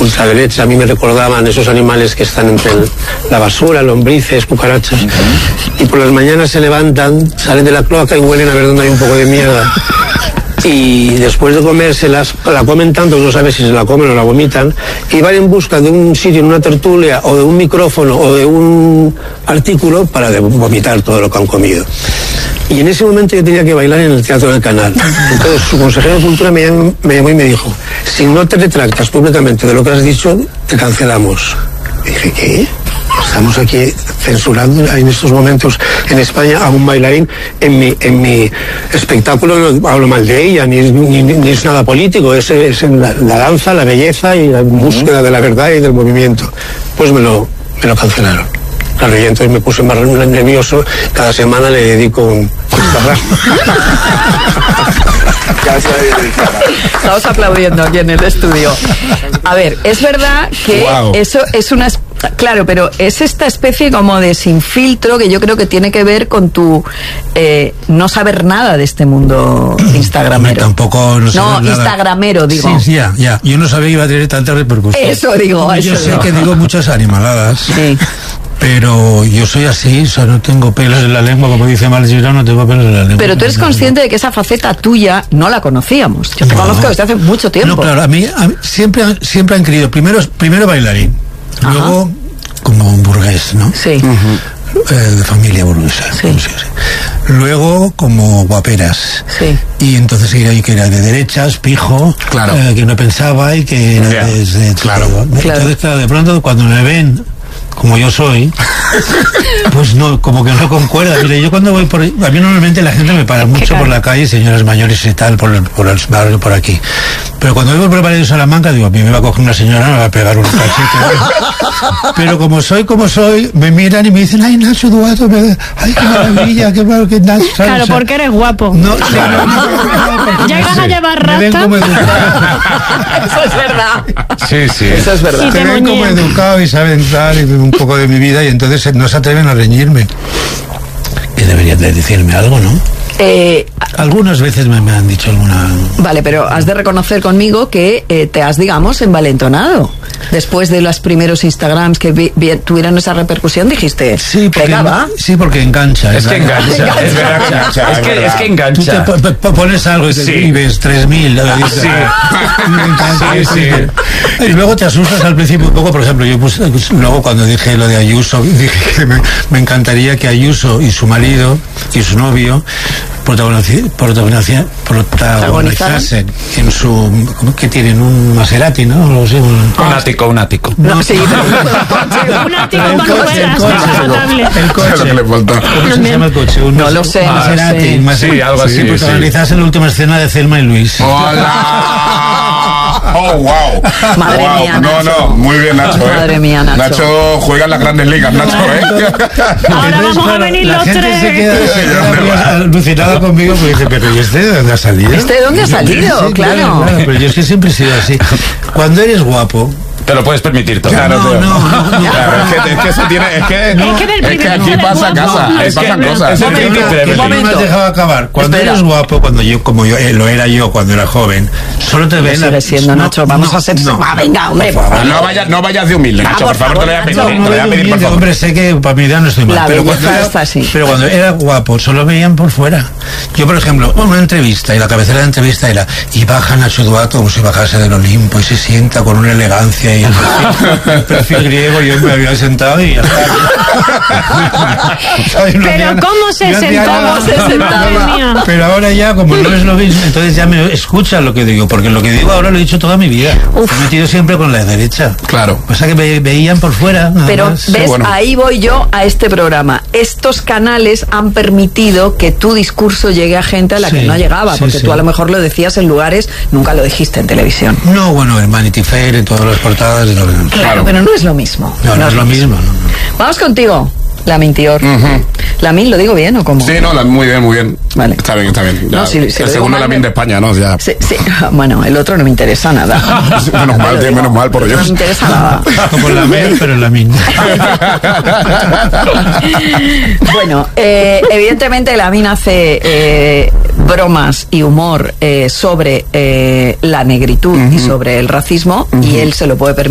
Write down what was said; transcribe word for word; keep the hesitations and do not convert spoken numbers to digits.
ultraderecha, a mí me recordaban esos animales que están entre el, la basura, lombrices, cucarachas, y por las mañanas se levantan, salen de la cloaca y huelen a ver dónde hay un poco de mierda. Y después de comérselas, la comen tanto que no sabes si se la comen o la vomitan, y van en busca de un sitio, en una tertulia, o de un micrófono, o de un artículo para vomitar todo lo que han comido. Y en ese momento yo tenía que bailar en el Teatro del Canal. Entonces su consejero de Cultura me llamó, me llamó y me dijo: si no te retractas públicamente de lo que has dicho, te cancelamos. Y dije: ¿qué? Estamos aquí censurando en estos momentos en España a un bailarín. En mi, en mi espectáculo no hablo mal de ella, ni, ni, ni es nada político, es, es la, la danza, la belleza y la búsqueda de la verdad y del movimiento. Pues me lo, me lo cancelaron. Claro, y entonces me puse más nervioso. Cada semana le dedico un Instagram. Estamos aplaudiendo aquí en el estudio. A ver, es verdad que wow. eso es una... Claro, pero es esta especie como de sin filtro que yo creo que tiene que ver con tu eh, no saber nada de este mundo instagramero. Tampoco no, no instagramero, digo. Sí, sí, ya, ya. Yo no sabía que iba a tener tanta repercusión. Eso digo. Como eso yo sé digo. que digo muchas animaladas. Sí. Pero yo soy así, o sea, no tengo pelos en la lengua, como dice Mal Girón, no tengo pelos en la lengua. Pero tú eres consciente de que esa faceta tuya no la conocíamos. Yo te no. conozco desde hace mucho tiempo. No, claro, a mí, a mí siempre, siempre han querido, primero, primero bailarín, Ajá. luego como un burgués, ¿no? Sí. Uh-huh. eh, de familia burguesa. Sí. Luego como guaperas. Sí. Y entonces era, que era de derechas, pijo, claro. eh, que no pensaba y que era yeah. de, de, claro. Entonces, claro. claro, de pronto cuando me ven como yo soy, pues no, como que no concuerda. Mire, yo cuando voy por... A mí normalmente la gente me para mucho por la calle, señoras mayores y tal, por el, por el barrio, por aquí. Pero cuando voy por el barrio de Salamanca, digo, a mí me va a coger una señora, me va a pegar un cachete. Pero como soy como soy, me miran y me dicen: ay, Nacho Duato, me... ay, qué maravilla, qué maravilla, qué Nacho. Claro, o sea, porque eres guapo. No, claro, no, no, no, ya ibas a llevar rasta. Me ven como educado. Eso es verdad. Sí, sí. Eso es verdad. Y te ven como educado y saben dar y un poco de mi vida, y entonces no se atreven a reñirme. Que deberían de decirme algo, ¿no? Eh, Algunas veces me, me han dicho alguna... Vale, pero has de reconocer conmigo que eh, te has, digamos, envalentonado. Después de los primeros Instagrams que vi, vi, tuvieron esa repercusión, dijiste, sí, porque, pegaba. Sí, porque engancha. Es, es que engancha, engancha, es verdad que engancha. Es que, es que engancha. Tú te p- pones algo y, te, sí. y ves tres mil. Sí. Sí, sí. Y luego te asustas al principio un poco. Por ejemplo, yo puse, luego cuando dije lo de Ayuso, dije que me, me encantaría que Ayuso y su marido y su novio protagonizasen en su, que tienen un Maserati, ¿no? No sé, un, un ático, un ático. No, no sí, pero... un ático con ruedas, el coche. ¿Cómo se llama el coche? Un no lo sé. Maserati. No sé. Sí, algo así. Sí, protagonizasen la última escena de Thelma y Luis. ¡Hola! Oh, wow. Madre wow. mía, No, Nacho. no, muy bien, Nacho. ¿eh? Madre mía, Nacho. Nacho juega en las grandes ligas, Nacho, ¿eh? Ahora vamos a venir la los gente tres. Se queda, se queda alucinada conmigo porque dice: pero ¿y este de dónde ha salido? ¿Este de dónde ha salido? Sí, claro. claro, claro. Pero yo es que siempre he sido así. Cuando eres guapo, te lo puedes permitir todo. Claro, no, no, no, no. Claro, es que, es que se tiene, es que, no, es que, del es que aquí no pasa casa, no, es pasan que, cosas. Es el momento, que no me has dejado acabar. Cuando Espera. eres guapo, cuando yo, como yo eh, lo era yo cuando era joven, solo te ven. Sigue siendo, no, Nacho, vamos no, a ser. No, ah, venga, hombre, por favor. No vayas, no vayas de humilde, Nacho, por favor, te lo voy a pedir, te lo voy a pedir, por favor. Hombre, sé que para mi edad no estoy mal. Pero cuando, era, pero cuando era guapo, solo veían por fuera. Yo, por ejemplo, una entrevista, y la cabecera de la entrevista era: y baja Nacho Duato como si bajase del Olimpo, y se sienta con una elegancia y el perfil, el perfil griego, yo me había sentado y ya está. Pero ¿cómo se sentaba? ¿Cómo se sentaba? Pero ahora ya, como no es lo mismo, entonces ya me escucha lo que digo, porque lo que digo ahora lo he dicho toda mi vida. Uf. Me he metido siempre con la derecha. Claro. O sea que me veían por fuera. Pero más. ves, Bueno. Ahí voy yo a este programa. Estos canales han permitido que tu discurso llegue a gente a la sí, que no llegaba, sí, porque sí. tú a lo mejor lo decías en lugares, nunca lo dijiste en televisión. No, bueno, en Vanity Fair, en todas las portadas. No, claro, claro, pero no es lo mismo. No, no, no es lo mismo. No, no. Vamos contigo, Lamin Tior. Uh-huh. ¿Lamin lo digo bien o cómo? Sí, no, la, muy bien, muy bien. Vale. Está bien, está bien. Ya, no, si, si el segundo Lamin de España, ¿no? Ya. Sí, sí. Bueno, el otro no me interesa nada. menos mal, tío, menos mal por ellos. No me interesa nada. Como Lamin, pero Lamin. Bueno, eh, evidentemente Lamin hace eh, bromas y humor eh, sobre eh, la negritud uh-huh. y sobre el racismo, uh-huh. y él se lo puede permitir.